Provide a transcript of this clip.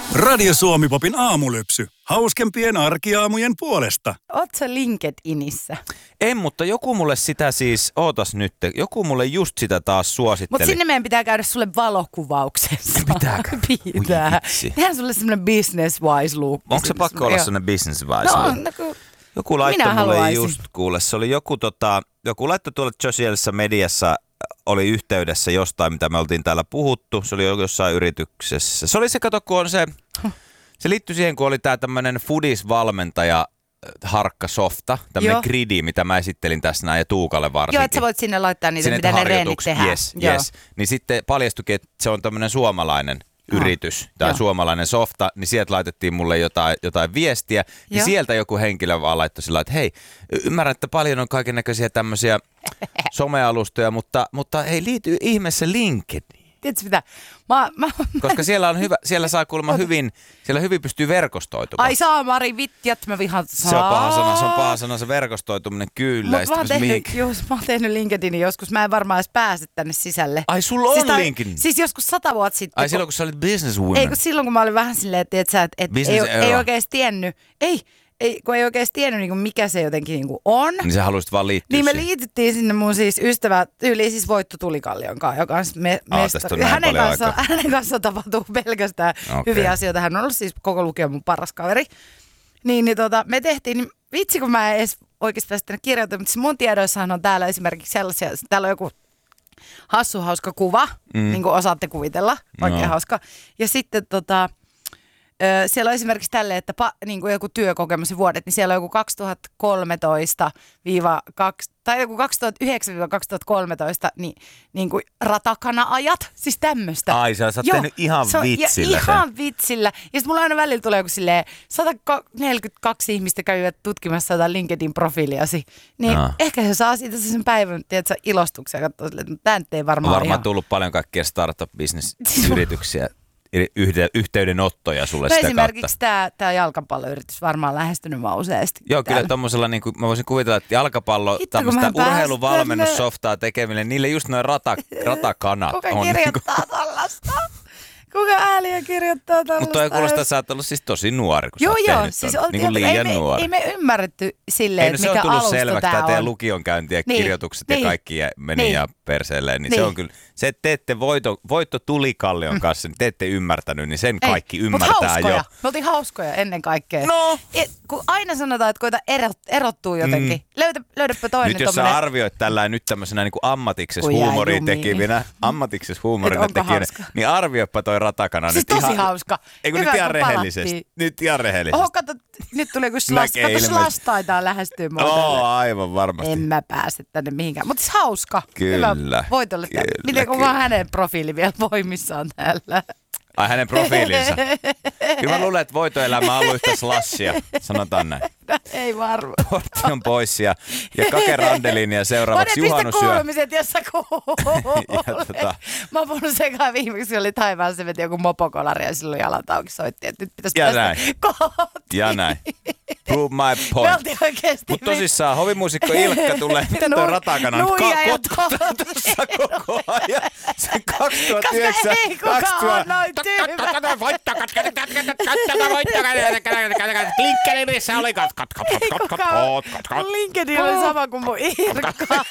Radio Suomi-popin aamulypsy. Hauskempien arkiaamujen puolesta. Oot sä LinkedInissä? En, mutta joku mulle sitä siis, ootas nyt, joku mulle just sitä taas suositteli. Mutta sinne meidän pitää käydä sulle valokuvauksessa. Pitääkö? Pitää. Tehdään sulle semmoinen business-wise-look. Onko se pakko olla semmoinen business-wise No, look? Joku laittoi mulle haluaisin. just, kuule, se oli joku laittoi tuolla sosiaalisessa mediassa, oli yhteydessä jostain, mitä me oltiin täällä puhuttu. Se oli jossain yrityksessä. Se oli se, kato, kun on se liittyi siihen, kun oli tää tämmönen foodies-valmentaja Harkka Softa, tämmönen gridi, mitä mä esittelin tässä näin ja Tuukalle varsinkin. Joo, että sä voit sinne laittaa niitä, mitä ne reenit tehdään. Yes. Niin sitten paljastuikin, että se on tämmönen suomalainen yritys, tai suomalainen softa, niin sieltä laitettiin mulle jotain viestiä, niin sieltä joku henkilö vaan laittoi sillä, että hei, ymmärrän, että paljon on kaikennäköisiä tämmöisiä somealustoja, mutta hei, liity ihmeessä LinkedIn. Tiedätkö mitä? Koska siellä on hyvä, siellä saa kuulemma hyvin, siellä hyvin pystyy verkostoitumaan. Ai saa, Mari, vitjat, mä vihaan saa. Se on paha sana, se verkostoituminen, kyllä. Mä oon tehnyt LinkedInin joskus, mä en varmaan edes pääse tänne sisälle. Ai, sulla on LinkedIn? Siis joskus 100 vuotta sitten. Ai silloin, kun sä olit businesswoman? Ei, kun silloin, kun mä olin vähän silleen, että ei oikein tiennyt. Kun ei oikein tiennyt, niin mikä se jotenkin niin on. Niin sä haluaisit vaan liittyä niin siihen. me liityttiin sinne mun siis ystävä, siis Voitto Tulikallion kanssa, joka on mestari. Hänen kanssaan tapahtuu pelkästään hyviä asioita. Hän on ollut siis koko lukion mun paras kaveri. Me tehtiin, niin vitsi kun mä en edes oikeastaan sitten kirjoitin, mutta mun tiedoissahan on täällä esimerkiksi sellaisia, täällä on joku hassu hauska kuva, niin kuin osaatte kuvitella, oikein hauska. Ja sitten siellä on esimerkiksi tälle, että niin kuin joku työkokemus vuodet, niin siellä on joku tai joku 2009-2013 niin kuin ratakana-ajat, siis tämmöistä. Ai, sä oot tehnyt ihan vitsillä. Ihan vitsillä. Ja sitten mulla aina välillä tulee joku silleen 142 ihmistä käyvät tutkimassa jotain LinkedIn-profiiliasi. Niin ehkä se saa siitä sen päivän, tiedätkö, ilostuksia katsoa silleen, että tämä nyt ei varmaan on varmaan tullut paljon kaikkia startup-business-yrityksiä. Yhteydenottoja sulle sitä esimerkiksi tämä jalkapalloyritys varmaan lähestynyt mä useasti. Joo, kyllä tommosella, niin mä voisin kuvitella, että jalkapallo, tämmöistä urheiluvalmennussoftaa tekemille, niille just noin ratakanat Kuka on. kirjoittaa tollasta? Kuka ääliä kirjoittaa tollasta? Mutta toi kuulostaa, että sä oot ollut siis tosi nuori, kun sä oot tehnyt siis niin kuin liian nuori. Ei me ymmärretty silleen, että mikä alusta tää on. Ei, no se on tullut selväksi, tämä teidän lukionkäynti ja kirjoitukset ja kaikki meni ja perseelleen. Niin se on kyllä, se että teette Voitto Tulikallion kanssa, niin te ette ymmärtänyt, niin sen kaikki ymmärtää jo. Me oltiin hauskoja ennen kaikkea. No. Kun aina sanotaan, että koita erottua jotenkin. Löydäpä toinen. Nyt jos sä arvioit tällainen nyt tämmöisenä niin kuin ammatiksessa huumoria tekivinä, niin arvioipa toi ratakana siis nyt tosi hauska. Eikö nyt ihan rehellisesti? Nyt ihan rehellisesti. Oho, kato, nyt tulee kun slash taitaa lähestyä mua. Aivan varmasti. En mä pääse tänne mihinkään. Mutta siis hauska. Kyllä. Hyvä. Voit olla miten kun vaan hänen profiili vielä voimissaan täällä. Ai hänen profiilinsa. Kyllä mä luulen, että voitoelämä on ollut yhtä slashia. Sanotaan näin. Ei varmaan. Portti on pois ja Kake Randelin ja seuraavaksi juhannusyö. Monet kuulumiset, jos sä kuulet. Mä oon puhunut sekaan viimeksi, oli taivaan, se veti joku mopokolari ja silloin jalat auki soitti, että nyt pitäisi päästä kotiin. Ja näin. Prove my point. Mutta tosissaan, hovimuusikko Ilkka tulee. Miten toi ratakana nyt kotkuttaa tuossa koko ajan? Sen 2009. Ei kukaan ole noin tyhmä. Linkkelissä oli Mun LinkedIn oli sama kuin mun Irkka.